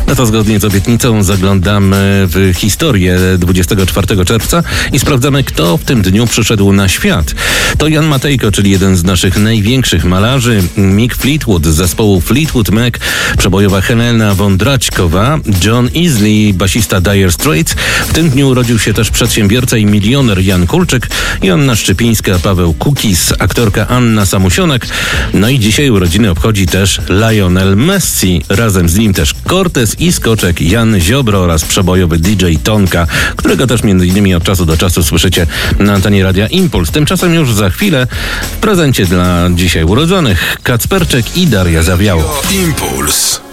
No to zgodnie z obietnicą zaglądamy w historię 24 czerwca i sprawdzamy, kto w tym dniu przyszedł na świat. To Jan Matejko, czyli jeden z naszych największych malarzy, Mick Fleetwood z zespołu Fleetwood Mac, przebojowa Helena Wądraćkowa, John Isley, basista Dire Straits. W tym dniu urodził się też przedsiębiorca i milioner Jan Kulczyk, Joanna Szczypińska, Paweł Kukis, aktorka Anna Samusionak. No i dzisiaj urodziny obchodzi też Lionel Messi. Razem z nim też Cortez i skoczek Jan Ziobro oraz przebojowy DJ Tonka, którego też m.in. od czasu do czasu słyszycie na antenie Radia Impuls. Tymczasem już za chwilę w prezencie dla dzisiaj urodzonych Kacperczyk i Daria Zawiało. Impuls.